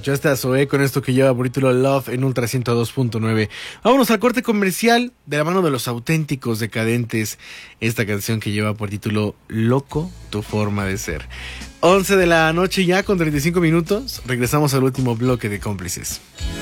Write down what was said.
Escuchaste a Zoé con esto que lleva por título Love en Ultra 102.9. Vámonos al corte comercial de la mano de Los Auténticos Decadentes. Esta canción que lleva por título Loco, tu forma de ser. 11 de la noche ya con 35 minutos. Regresamos al último bloque de Cómplices.